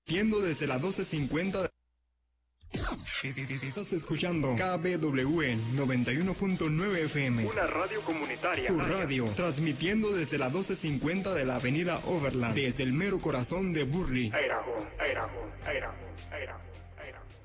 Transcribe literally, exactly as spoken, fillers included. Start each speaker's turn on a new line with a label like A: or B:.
A: Tiendo desde las doce cincuenta de... Estás escuchando K B W noventa y uno punto nueve F M.
B: Una radio comunitaria.
A: Tu radio, transmitiendo desde las doce cincuenta de la avenida Overland, desde el mero corazón de Burley.
B: Idaho, Idaho, Idaho, Idaho.